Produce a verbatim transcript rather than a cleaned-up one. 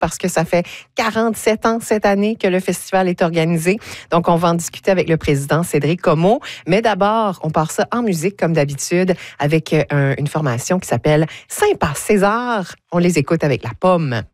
parce que ça fait quarante-sept ans cette année que le festival est organisé. Donc, on va en discuter avec le président Cédric Como. Mais d'abord, on part ça en musique comme d'habitude avec un, une formation qui s'appelle Saint-Pass César. On les écoute avec La Pomme.